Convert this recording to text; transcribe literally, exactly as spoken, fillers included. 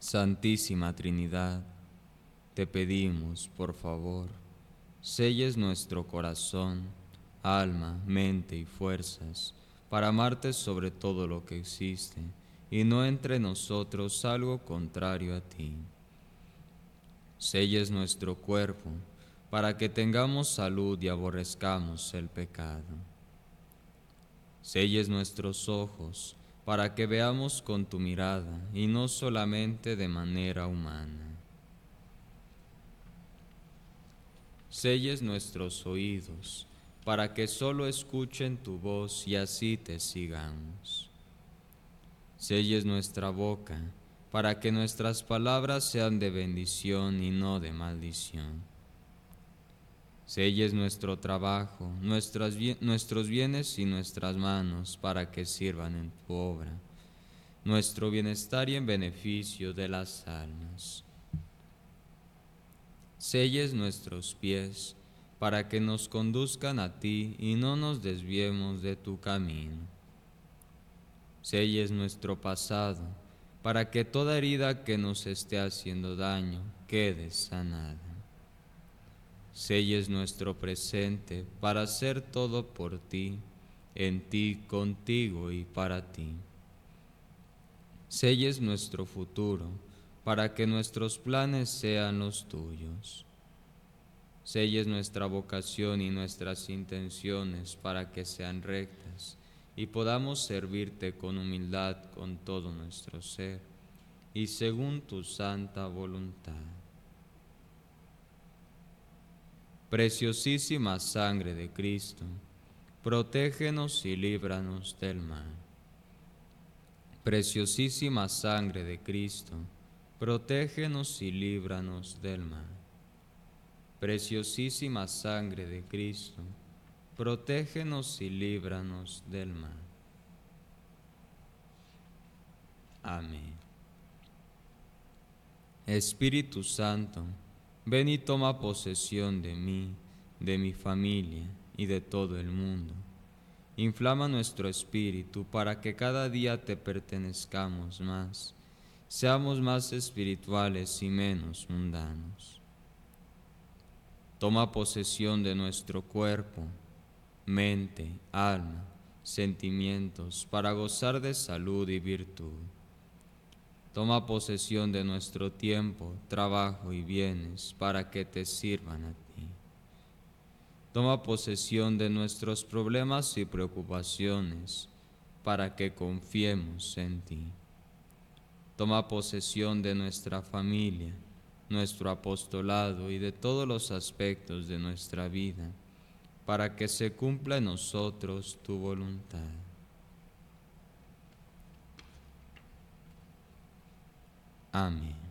Santísima Trinidad, te pedimos, por favor, selles nuestro corazón, alma, mente y fuerzas, para amarte sobre todo lo que existe, y no entre nosotros algo contrario a ti. Selles nuestro cuerpo, para que tengamos salud y aborrezcamos el pecado. Selles nuestros ojos, para que veamos con tu mirada, y no solamente de manera humana. Selles nuestros oídos, para que solo escuchen tu voz y así te sigamos. Selles nuestra boca, para que nuestras palabras sean de bendición y no de maldición. Selles nuestro trabajo, nuestras, nuestros bienes y nuestras manos, para que sirvan en tu obra, nuestro bienestar y en beneficio de las almas. Selles nuestros pies, para que nos conduzcan a ti y no nos desviemos de tu camino. Selles nuestro pasado, para que toda herida que nos esté haciendo daño quede sanada. Selles nuestro presente, para hacer todo por ti, en ti, contigo y para ti. Selles nuestro futuro, para que nuestros planes sean los tuyos. Selles nuestra vocación y nuestras intenciones para que sean rectas y podamos servirte con humildad con todo nuestro ser y según tu santa voluntad. Preciosísima sangre de Cristo, protégenos y líbranos del mal. Preciosísima sangre de Cristo, protégenos y líbranos del mal. Preciosísima sangre de Cristo, protégenos y líbranos del mal. Amén. Espíritu Santo, ven y toma posesión de mí, de mi familia y de todo el mundo. Inflama nuestro espíritu para que cada día te pertenezcamos más, seamos más espirituales y menos mundanos. Toma posesión de nuestro cuerpo, mente, alma, sentimientos, para gozar de salud y virtud. Toma posesión de nuestro tiempo, trabajo y bienes, para que te sirvan a ti. Toma posesión de nuestros problemas y preocupaciones, para que confiemos en ti. Toma posesión de nuestra familia, nuestro apostolado y de todos los aspectos de nuestra vida, para que se cumpla en nosotros tu voluntad. Amén.